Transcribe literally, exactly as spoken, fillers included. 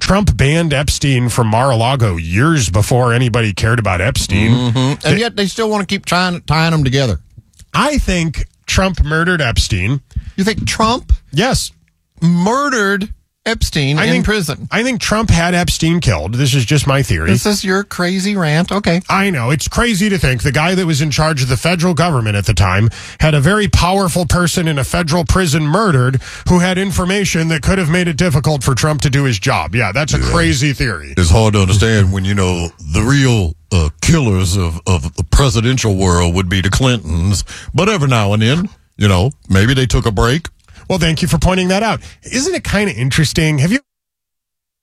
Trump banned Epstein from Mar-a-Lago years before anybody cared about Epstein. Mm-hmm. And yet they still want to keep trying tying them together. I think Trump murdered Epstein. You think Trump Yes. murdered Epstein I in think, prison? I think Trump had Epstein killed. This is just my theory. This is your crazy rant. Okay. I know. It's crazy to think the guy that was in charge of the federal government at the time had a very powerful person in a federal prison murdered who had information that could have made it difficult for Trump to do his job. Yeah, that's a yeah. crazy theory. It's hard to understand when, you know, the real uh, killers of, of the presidential world would be the Clintons. But every now and then, you know, maybe they took a break. Well, thank you for pointing that out. Isn't it kind of interesting? Have you